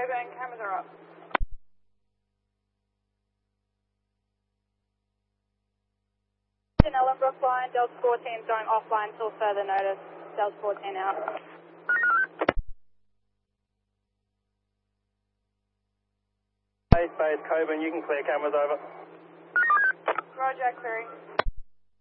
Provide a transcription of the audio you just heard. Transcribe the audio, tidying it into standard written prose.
Coburn, cameras are up. In Ellenbrook line, Delta 14 is going offline until further notice. Delta 14 out. Base Coburn, you can clear cameras over. Roger, clearing.